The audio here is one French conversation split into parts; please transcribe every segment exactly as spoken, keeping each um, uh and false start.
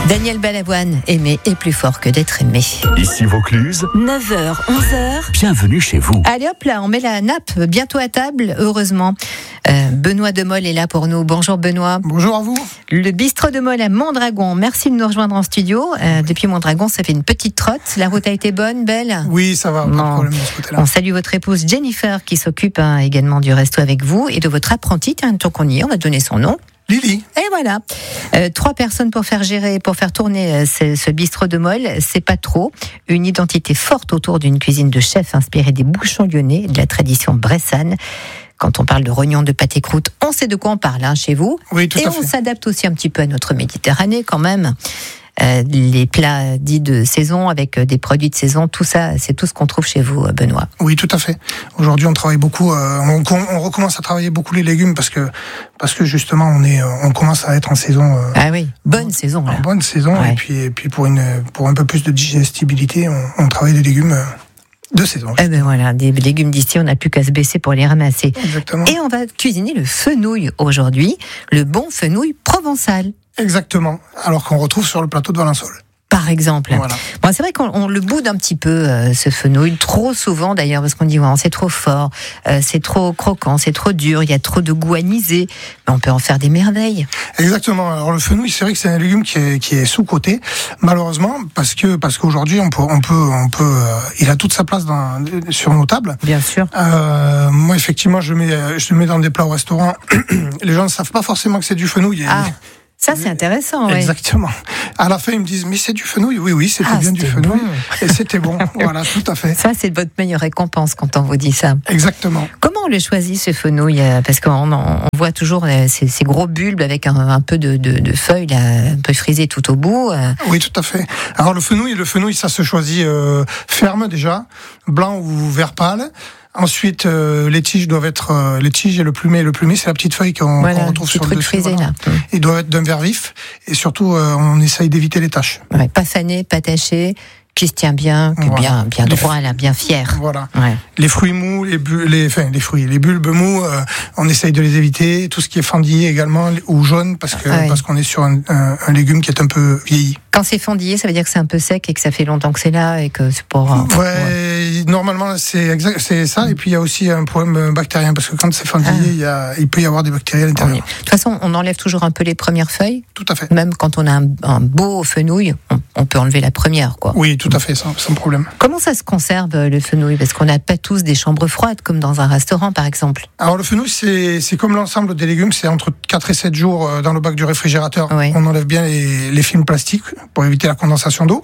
Daniel Balavoine, aimer est plus fort que d'être aimé. Ici Vaucluse, neuf heures, onze heures. Bienvenue chez vous. Allez hop là, on met la nappe bientôt à table, heureusement. Euh, Benoît Demol est là pour nous. Bonjour Benoît. Bonjour à vous. Le bistrot de Mol à Mondragon. Merci de nous rejoindre en studio. Euh, depuis Mondragon, ça fait une petite trotte. La route a été bonne, belle? Oui, ça va, pas bon. de problème de ce côté-là. On salue votre épouse Jennifer qui s'occupe hein, également du resto avec vous et de votre apprenti. Tiens, tant qu'on y est, on va donner son nom. Lily. Et voilà. Euh, trois personnes pour faire gérer, pour faire tourner euh, ce, ce bistrot de Mol, c'est pas trop. Une identité forte autour d'une cuisine de chef inspirée des bouchons lyonnais, de la tradition bressane. Quand on parle de rognons de pâté croûte, on sait de quoi on parle hein, chez vous. Oui, tout et à on fait. s'adapte aussi un petit peu à notre Méditerranée quand même. Euh, les plats dits de saison avec des produits de saison, tout ça, c'est tout ce qu'on trouve chez vous, Benoît. Oui, tout à fait. Aujourd'hui, on travaille beaucoup. Euh, on, on recommence à travailler beaucoup les légumes parce que parce que justement, on est, on commence à être en saison. Euh, ah oui, bonne saison. En là. bonne saison. Ouais. Et puis et puis pour une pour un peu plus de digestibilité, on, on travaille des légumes euh, de saison. Eh ben voilà, des légumes d'ici, on n'a plus qu'à se baisser pour les ramasser. Exactement. Et on va cuisiner le fenouil aujourd'hui, le bon fenouil provençal. Exactement. Alors qu'on retrouve sur le plateau de Valençol. Par exemple. Voilà. Bon, c'est vrai qu'on on le boude un petit peu, euh, ce fenouil, trop souvent d'ailleurs, parce qu'on dit ouais, c'est trop fort, euh, c'est trop croquant, c'est trop dur, il y a trop de goût anisé. Mais on peut en faire des merveilles. Exactement. Alors le fenouil, c'est vrai que c'est un légume qui est, qui est sous-coté, malheureusement, parce que parce qu'aujourd'hui on peut on peut on peut, euh, il a toute sa place dans, sur nos tables. Bien sûr. Euh, moi, effectivement, je le mets je le mets dans des plats au restaurant. Les gens ne savent pas forcément que c'est du fenouil. Ah. Ça, c'est intéressant, oui. Exactement. À la fin, ils me disent, mais c'est du fenouil. Oui, oui, c'était ah, bien c'était du fenouil. Bon. Et c'était bon. Voilà, tout à fait. Ça, c'est votre meilleure récompense quand on vous dit ça. Exactement. Comment on le choisit, ce fenouil? Parce qu'on on voit toujours ces, ces gros bulbes avec un, un peu de, de, de feuilles, là, un peu frisées tout au bout. Oui, tout à fait. Alors, le fenouil, le fenouil, ça se choisit euh, ferme, déjà, blanc ou vert pâle. Ensuite, euh, les tiges doivent être euh, les tiges et le plumet. Le plumet, c'est la petite feuille qu'on, voilà, qu'on retrouve sur le dessus. Frisé, voilà. là. Ils doivent être d'un vert vif et surtout, euh, on essaye d'éviter les taches. Ouais, pas fané, pas taché, qui se tient bien, voilà. bien, bien droit, là, bien fier. Voilà. Ouais. Les fruits mous, les, bu- les, enfin, les fruits, les bulbes mous, euh, on essaye de les éviter. Tout ce qui est fendillé également ou jaune, parce que ah ouais. parce qu'on est sur un, un, un légume qui est un peu vieilli. Quand c'est fendillé, ça veut dire que c'est un peu sec et que ça fait longtemps que c'est là et que c'est pour. Ouais, ouais. Normalement c'est exact, c'est ça. Et puis il y a aussi un problème bactérien parce que quand c'est fendillé, ah. il, y a, il peut y avoir des bactéries à l'intérieur. De toute façon, on enlève toujours un peu les premières feuilles. Tout à fait. Même quand on a un, un beau fenouil, on, on peut enlever la première, quoi. Oui, tout à fait, sans, sans problème. Comment ça se conserve le fenouil? Parce qu'on n'a pas tous des chambres froides comme dans un restaurant, par exemple. Alors le fenouil, c'est, c'est comme l'ensemble des légumes, c'est entre quatre et sept jours dans le bac du réfrigérateur. Oui. On enlève bien les, les films plastiques pour éviter la condensation d'eau.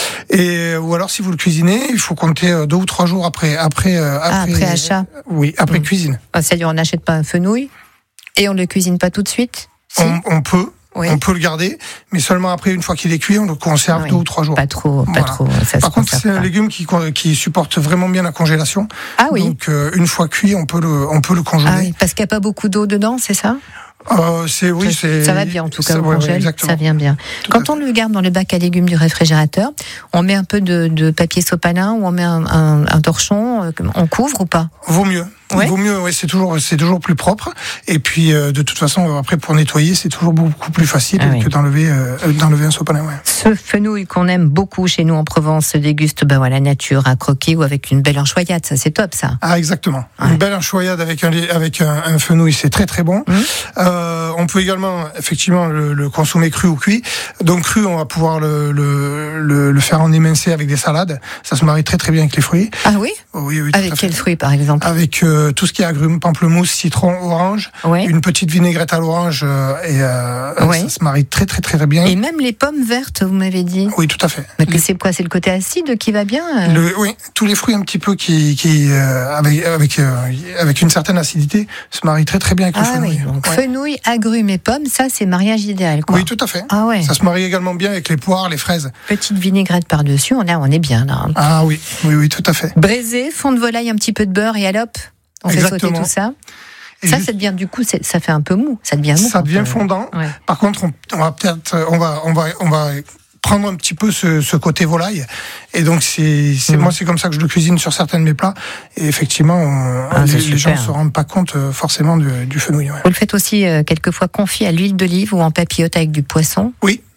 Et ou alors si vous le cuisinez, il faut compter deux ou trois jours après après après, ah, après achat. Oui, après mmh. cuisine. C'est-à-dire on n'achète pas un fenouil et on le cuisine pas tout de suite. Si. On, on peut. Oui. On peut le garder, mais seulement après, une fois qu'il est cuit, on le conserve oui. deux ou trois jours. Pas trop, pas voilà. trop. Ça Par se contre, c'est pas. un légume qui, qui supporte vraiment bien la congélation. Ah oui. Donc, euh, une fois cuit, on peut le, on peut le congeler. Ah oui, parce qu'il n'y a pas beaucoup d'eau dedans, c'est ça? Euh, c'est oui, ça, c'est. Ça va bien en tout cas, ça, au ouais, congèle, ouais, ça vient bien. Tout Quand on le garde dans le bac à légumes du réfrigérateur, on met un peu de, de papier sopalin ou on met un, un, un torchon, on couvre ou pas? Vaut mieux. Ouais. Il vaut mieux, ouais, c'est toujours, c'est toujours plus propre. Et puis, euh, de toute façon, après, pour nettoyer, c'est toujours beaucoup plus facile ah, que oui. d'enlever, euh, d'enlever un sopalin. Ouais. Ce fenouil qu'on aime beaucoup chez nous en Provence se déguste, ben voilà, nature, à croquer ou avec une belle anchoyade. Ça, c'est top, ça. Ah, exactement. Ouais. Une belle anchoyade avec un, avec un, un fenouil, c'est très très bon. Mmh. Euh, on peut également, effectivement, le, le consommer cru ou cuit. Donc, cru, on va pouvoir le, le, le, le faire en émincé avec des salades. Ça se marie très très bien avec les fruits. Ah oui? Oui, oui. Avec quels fruits, par exemple? Avec euh, tout ce qui est agrumes, pamplemousse, citron, orange, ouais. une petite vinaigrette à l'orange euh, et euh, ouais. ça se marie très très très bien. Et même les pommes vertes, vous m'avez dit. Oui, tout à fait. Mais les... c'est quoi? C'est le côté acide qui va bien euh... le, Oui, tous les fruits un petit peu qui, qui euh, avec avec euh, avec une certaine acidité se marient très très bien avec ah, le fenouil. Oui. Donc ouais. fenouil, agrumes et pommes, ça c'est mariage idéal, quoi. Oui, tout à fait. Ah ouais. Ça se marie également bien avec les poires, les fraises. Petite vinaigrette par dessus, là on est bien là. Ah oui, oui, oui, tout à fait. Braisé, fond de volaille, un petit peu de beurre et allop. On fait sauter tout ça. Et ça, juste... ça devient du coup, ça fait un peu mou. Ça devient mou. Ça devient fondant. Ouais. Par contre, on, on va peut-être, on va, on va, on va prendre un petit peu ce, ce côté volaille. Et donc, c'est, c'est mmh. moi, c'est comme ça que je le cuisine sur certains de mes plats. Et effectivement, on, ah, les, les gens ne se rendent pas compte euh, forcément du, du fenouil. Ouais. Vous le faites aussi euh, quelquefois confit à l'huile d'olive ou en papillote avec du poisson. Oui,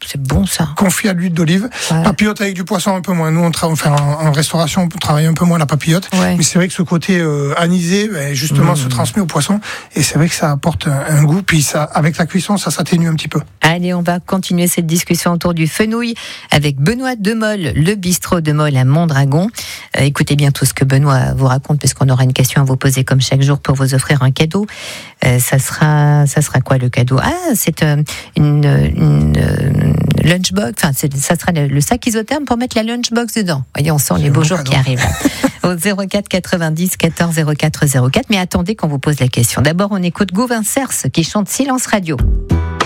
c'est bon ça. Confit à l'huile d'olive. Ouais. Papillote avec du poisson un peu moins. Nous, on tra- enfin, en, en restauration, on travaille un peu moins la papillote. Ouais. Mais c'est vrai que ce côté euh, anisé, ben, justement, mmh. se transmet au poisson. Et c'est vrai que ça apporte un, un goût. Puis ça, avec la cuisson, ça s'atténue un petit peu. Allez, on va continuer cette discussion autour du fenouil avec Benoît Demolle, le bistrot Demolle à Mondragon. Euh, écoutez bien tout ce que Benoît vous raconte, puisqu'on aura une question à vous poser comme chaque jour pour vous offrir un cadeau. Euh, ça sera, ça sera quoi le cadeau? Ah, c'est euh, une, une euh, lunchbox. Enfin, c'est, ça sera le, le sac isotherme pour mettre la lunchbox dedans. Voyez, on sent c'est les beaux jours cadeau. Qui arrivent. Au zéro quatre quatre-vingt-dix quatorze zéro quatre zéro quatre. Mais attendez qu'on vous pose la question. D'abord, on écoute Gauvin Cers qui chante Silence Radio.